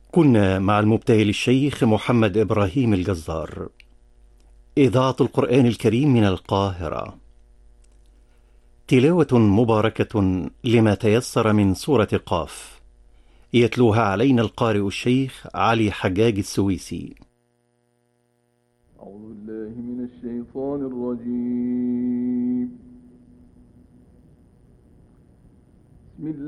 كنا مع المبتهل الشيخ محمد إبراهيم الجزار. إذاعة القرآن الكريم من القاهرة. تلاوة مباركة لما تيسر من سورة قاف، يتلوها علينا القارئ الشيخ علي حجاج السويسي. أعوذ بالله من الشيطان الرجيم. بسم الله